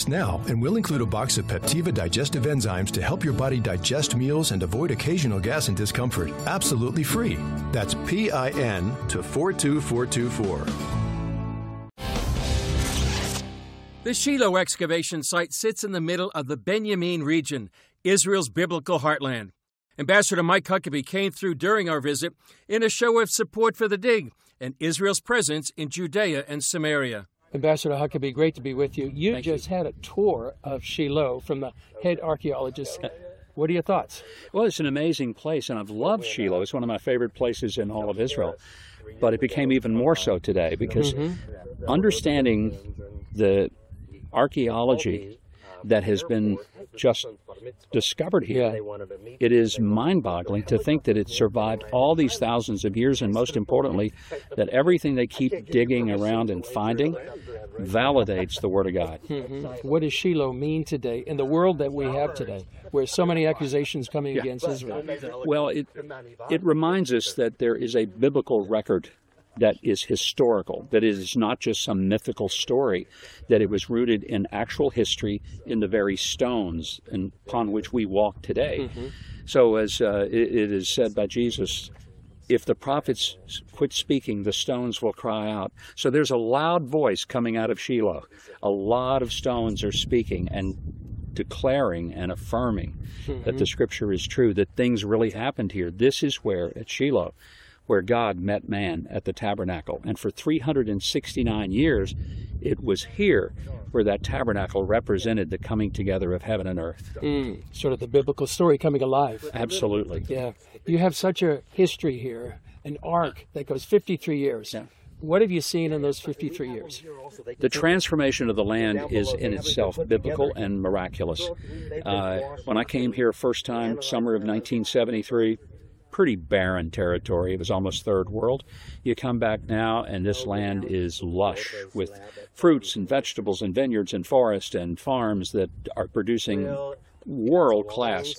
now, and we'll include a box of Peptiva digestive enzymes to help your body digest meals and avoid occasional gas and discomfort. Absolutely free. That's PIN to 42424. The Shiloh excavation site sits in the middle of the Benjamin region, Israel's biblical heartland. Ambassador Mike Huckabee came through during our visit in a show of support for the dig and Israel's presence in Judea and Samaria. Ambassador Huckabee, great to be with you. You just had a tour of Shiloh from the head archaeologist. What are your thoughts? Well, it's an amazing place, and I've loved Shiloh. It's one of my favorite places in all of Israel. But it became even more so today because understanding the archaeology that has been just discovered here, it is mind-boggling to think that it survived all these thousands of years, and most importantly, that everything they keep digging around and finding validates the Word of God. What does Shiloh mean today in the world that we have today, where so many accusations coming against Israel? Well, it reminds us that there is a biblical record that is historical, that it is not just some mythical story, that it was rooted in actual history in the very stones upon which we walk today. So as it is said by Jesus, if the prophets quit speaking, the stones will cry out. So there's a loud voice coming out of Shiloh. A lot of stones are speaking and declaring and affirming that the Scripture is true, that things really happened here. This is where, at Shiloh, where God met man at the tabernacle. And for 369 years, it was here where that tabernacle represented the coming together of heaven and earth. Sort of the biblical story coming alive. Absolutely. Yeah. You have such a history here, an arc that goes 53 years. Yeah. What have you seen in those 53 years? The transformation of the land is in itself biblical and miraculous. When I came here first time, summer of 1973, pretty barren territory. It was almost third world. You come back now, and this land is lush with fruits and vegetables and vineyards and forests and farms that are producing world-class,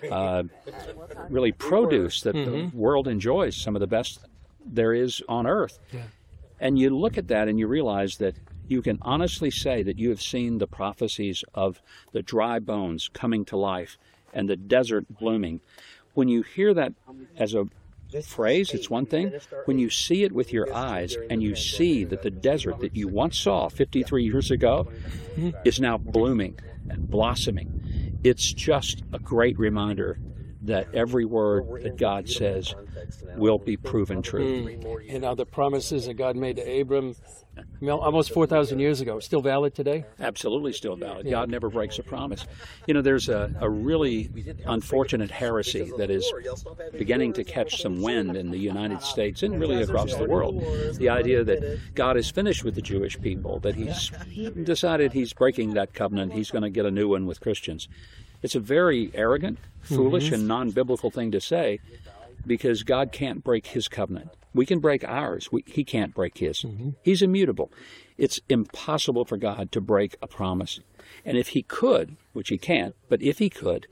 really produce that the world enjoys, some of the best there is on earth. And you look at that and you realize that you can honestly say that you have seen the prophecies of the dry bones coming to life and the desert blooming. When you hear that as a phrase, it's one thing. When you see it with your eyes and you see that the desert that you once saw 53 years ago is now blooming and blossoming, it's just a great reminder that every word that God says will be proven true. And now the promises that God made to Abram almost 4,000 years ago, still valid today? Absolutely still valid. God never breaks a promise. You know, there's a really unfortunate heresy that is beginning to catch some wind in the United States and really across the world. The idea that God is finished with the Jewish people, that he's decided he's breaking that covenant, he's going to get a new one with Christians. It's a very arrogant, foolish, and non-biblical thing to say, because God can't break his covenant. We can break ours. He can't break his. He's immutable. It's impossible for God to break a promise. And if he could, which he can't, but if he could,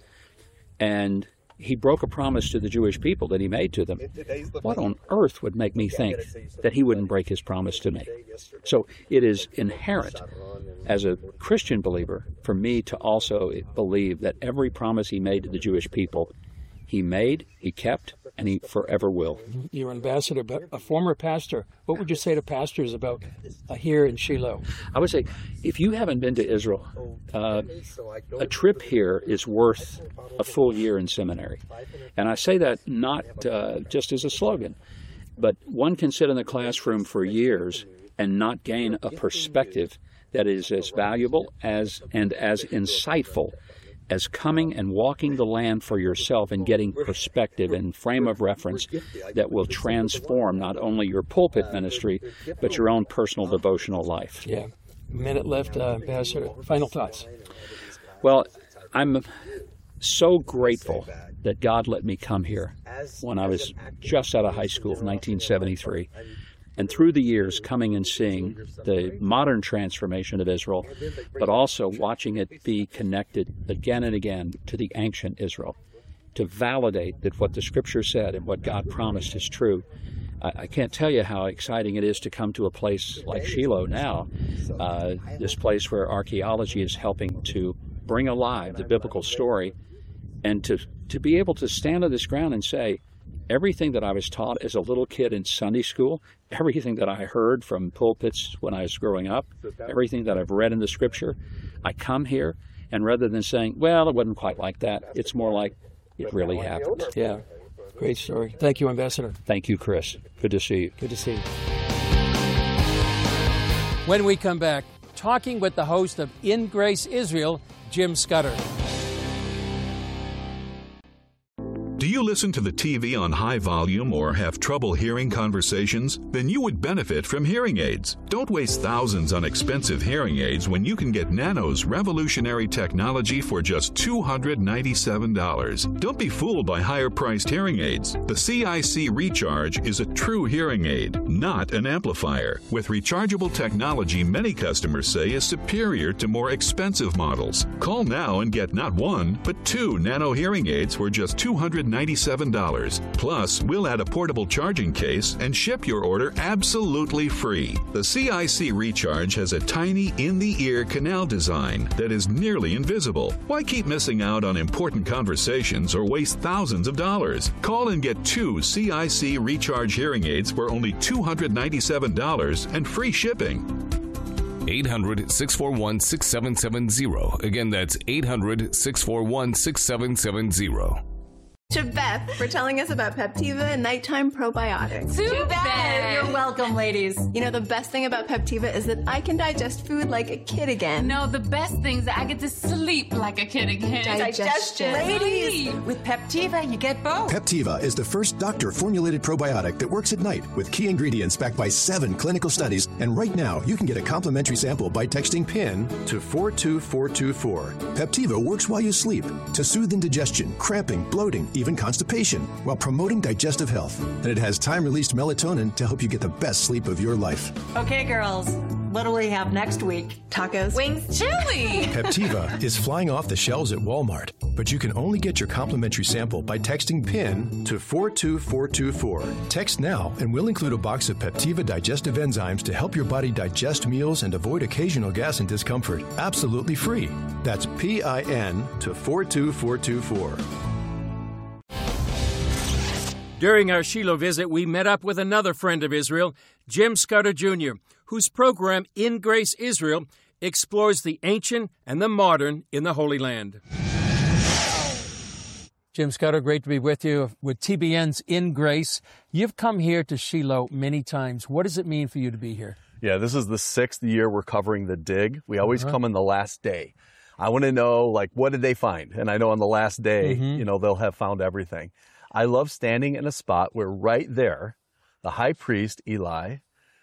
and he broke a promise to the Jewish people that he made to them, what on earth would make me think that he wouldn't break his promise to me? So it is inherent as a Christian believer for me to also believe that every promise he made to the Jewish people, he made, he kept, and he forever will. You're an ambassador, but a former pastor. What would you say to pastors about here in Shiloh? I would say, if you haven't been to Israel, a trip here is worth a full year in seminary. And I say that not just as a slogan, but one can sit in the classroom for years and not gain a perspective that is as valuable and as insightful as coming and walking the land for yourself and getting perspective and frame of reference that will transform not only your pulpit ministry, but your own personal devotional life. Yeah. A minute left, Ambassador. Final thoughts. Well, I'm so grateful that God let me come here when I was just out of high school in 1973. And through the years, coming and seeing the modern transformation of Israel, but also watching it be connected again and again to the ancient Israel, to validate that what the Scripture said and what God promised is true, I can't tell you how exciting it is to come to a place like Shiloh now, this place where archaeology is helping to bring alive the biblical story, and to be able to stand on this ground and say, everything that I was taught as a little kid in Sunday school, everything that I heard from pulpits when I was growing up, everything that I've read in the Scripture, I come here, and rather than saying, well, it wasn't quite like that, it's more like it really happened. Yeah, great story. Thank you, Ambassador. Thank you, Chris. Good to see you. Good to see you. When we come back, talking with the host of In Grace Israel, Jim Scudder. Do you listen to the TV on high volume or have trouble hearing conversations? Then you would benefit from hearing aids. Don't waste thousands on expensive hearing aids when you can get Nano's revolutionary technology for just $297. Don't be fooled by higher-priced hearing aids. The CIC Recharge is a true hearing aid, not an amplifier. With rechargeable technology many customers say is superior to more expensive models. Call now and get not one, but 2 Nano hearing aids for just $297. Plus, we'll add a portable charging case and ship your order absolutely free. The CIC Recharge has a tiny in-the-ear canal design that is nearly invisible. Why keep missing out on important conversations or waste thousands of dollars? Call and get 2 CIC Recharge hearing aids for only $297 and free shipping. 800-641-6770. Again, that's 800-641-6770. To Beth for telling us about Peptiva and nighttime probiotics. To Beth! You're welcome, ladies. You know, the best thing about Peptiva is that I can digest food like a kid again. No, the best thing is that I get to sleep like a kid again. Digestion. Ladies! With Peptiva, you get both. Peptiva is the first doctor-formulated probiotic that works at night with key ingredients backed by 7 clinical studies. And right now, you can get a complimentary sample by texting PIN to 42424. Peptiva works while you sleep to soothe indigestion, cramping, bloating, even constipation, while promoting digestive health. And it has time-released melatonin to help you get the best sleep of your life. Okay, girls, what do we have next week? Tacos. Wings. Chili. Peptiva is flying off the shelves at Walmart, but you can only get your complimentary sample by texting PIN to 42424. Text now, and we'll include a box of Peptiva digestive enzymes to help your body digest meals and avoid occasional gas and discomfort. Absolutely free. That's PIN to 42424. During our Shiloh visit, we met up with another friend of Israel, Jim Scudder Jr., whose program, In Grace Israel, explores the ancient and the modern in the Holy Land. Jim Scudder, great to be with you with TBN's In Grace. You've come here to Shiloh many times. What does it mean for you to be here? Yeah, this is the 6th year we're covering the dig. We always come on the last day. I want to know, like, what did they find? And I know on the last day, they'll have found everything. I love standing in a spot where right there, the high priest, Eli,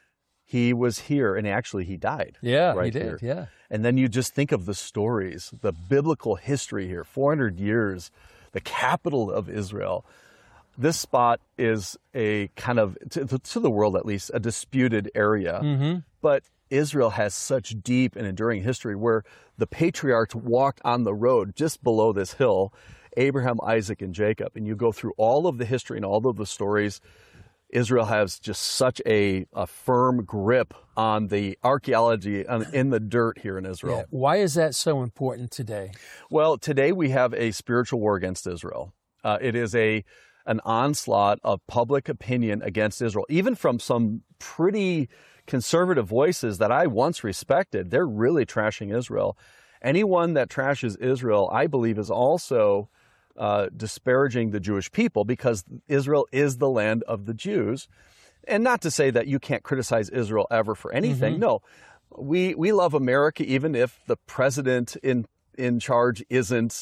he was here, and actually he died. Yeah, right he did, here. yeah. And then you just think of the stories, the biblical history here, 400 years, the capital of Israel. This spot is a kind of, to the world at least, a disputed area. But Israel has such deep and enduring history where the patriarchs walked on the road just below this hill, Abraham, Isaac, and Jacob. And you go through all of the history and all of the stories. Israel has just such a firm grip on the archaeology in the dirt here in Israel. Yeah. Why is that so important today? Well, today we have a spiritual war against Israel. It is an onslaught of public opinion against Israel, even from some pretty conservative voices that I once respected. They're really trashing Israel. Anyone that trashes Israel, I believe, is also disparaging the Jewish people, because Israel is the land of the Jews. And not to say that you can't criticize Israel ever for anything. No, we love America even if the president in charge isn't,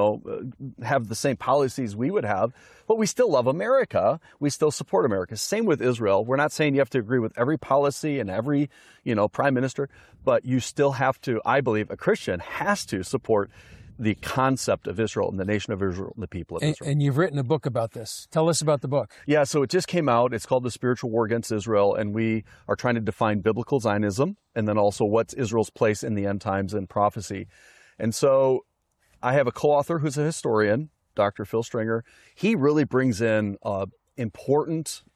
have the same policies we would have. But we still love America. We still support America. Same with Israel. We're not saying you have to agree with every policy and every, prime minister, but you still have to, I believe, a Christian has to support the concept of Israel and the nation of Israel and the people of Israel. And you've written a book about this. Tell us about the book. Yeah, so it just came out. It's called The Spiritual War Against Israel, and we are trying to define biblical Zionism and then also what's Israel's place in the end times and prophecy. And so I have a co-author who's a historian, Dr. Phil Stringer. He really brings in important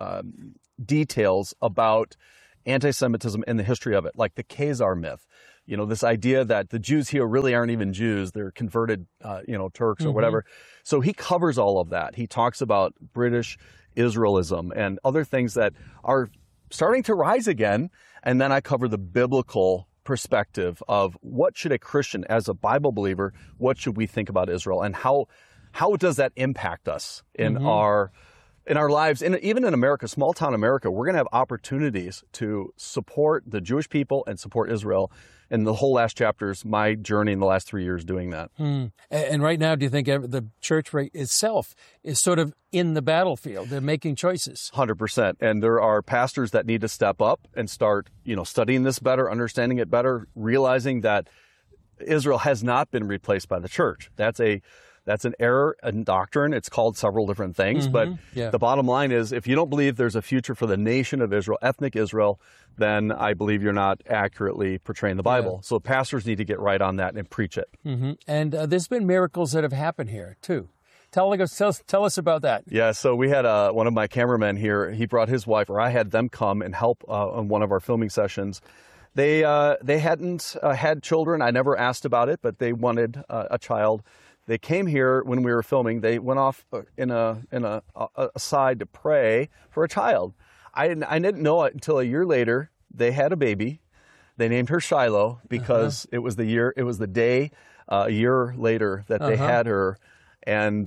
details about anti-Semitism and the history of it, like the Khazar myth. You know, this idea that the Jews here really aren't even Jews, they're converted, Turks or whatever. So he covers all of that. He talks about British Israelism and other things that are starting to rise again. And then I cover the biblical perspective of what should a Christian, as a Bible believer, what should we think about Israel, and how does that impact us in our lives, even in America, small town America. We're going to have opportunities to support the Jewish people and support Israel. And the whole last chapter is my journey in the last 3 years doing that. And right now, do you think the church itself is sort of in the battlefield? They're making choices. 100%. And there are pastors that need to step up and start, studying this better, understanding it better, realizing that Israel has not been replaced by the church. That's an error in doctrine. It's called several different things. But the bottom line is, if you don't believe there's a future for the nation of Israel, ethnic Israel, then I believe you're not accurately portraying the Bible. So pastors need to get right on that and preach it. And there's been miracles that have happened here, too. Tell us about that. Yeah, so we had one of my cameramen here. He brought his wife, or I had them come and help on one of our filming sessions. They hadn't had children. I never asked about it, but they wanted a child. They came here when we were filming. They went off in a side to pray for a child. I didn't know it until a year later. They had a baby. They named her Shiloh because it was the day a year later that they had her, and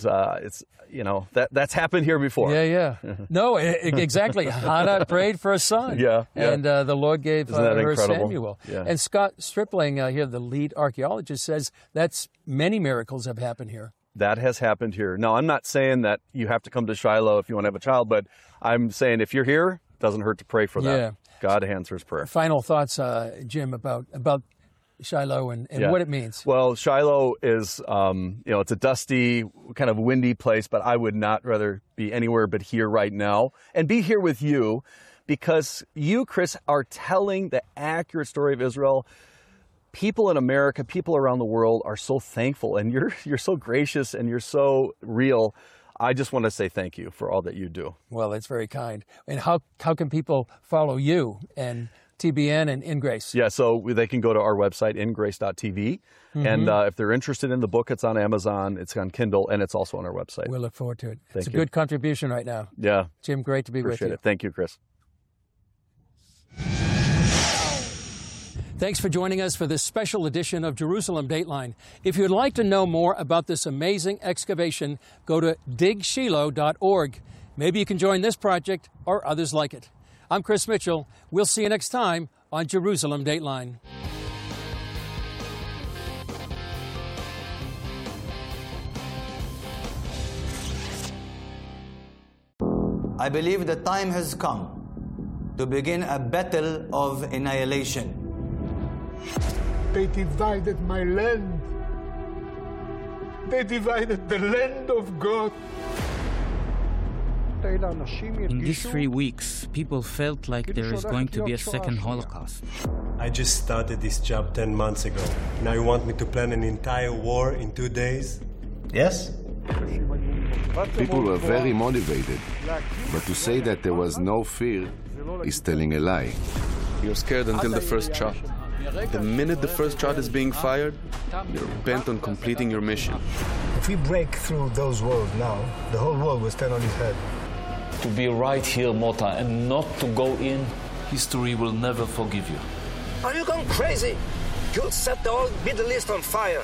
that's happened here before. No, exactly. Hannah prayed for a son. And the Lord gave her incredible? Samuel. And Scott Stripling here, the lead archaeologist, says that's many miracles have happened here. That has happened here. Now, I'm not saying that you have to come to Shiloh if you want to have a child, but I'm saying if you're here, it doesn't hurt to pray for that. God answers prayer. Final thoughts, Jim, about Shiloh and what it means. Well, Shiloh is, it's a dusty, kind of windy place, but I would not rather be anywhere but here right now and be here with you because you, Chris, are telling the accurate story of Israel. People in America, people around the world are so thankful, and you're so gracious and you're so real. I just want to say thank you for all that you do. Well, that's very kind. And how can people follow you and TBN and In Grace? Yeah, so they can go to our website, ingrace.tv. And if they're interested in the book, it's on Amazon, it's on Kindle, and it's also on our website. We'll look forward to it. It's a good contribution right now. Yeah. Jim, great to be with you. Appreciate it. Thank you, Chris. Thanks for joining us for this special edition of Jerusalem Dateline. If you'd like to know more about this amazing excavation, go to digshiloh.org. Maybe you can join this project or others like it. I'm Chris Mitchell. We'll see you next time on Jerusalem Dateline. I believe the time has come to begin a battle of annihilation. They divided my land. They divided the land of God. In these 3 weeks, people felt like there is going to be a second Holocaust. I just started this job 10 months ago. Now you want me to plan an entire war in 2 days? Yes? People were very motivated, but to say that there was no fear is telling a lie. You're scared until the first shot. The minute the first shot is being fired, you're bent on completing your mission. If we break through those walls now, the whole world will stand on its head. To be right here, Mota, and not to go in, history will never forgive you. Are you going crazy? You'll set the whole Middle East on fire.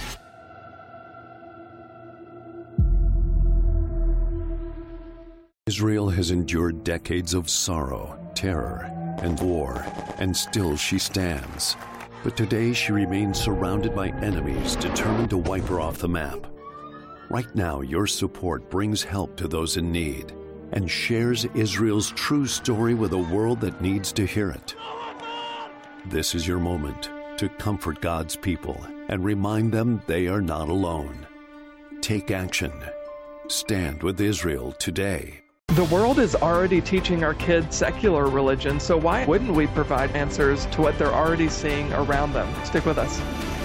Israel has endured decades of sorrow, terror, and war, and still she stands. But today she remains surrounded by enemies determined to wipe her off the map. Right now, your support brings help to those in need and shares Israel's true story with a world that needs to hear it. This is your moment to comfort God's people and remind them they are not alone. Take action. Stand with Israel today. The world is already teaching our kids secular religion, so why wouldn't we provide answers to what they're already seeing around them? Stick with us.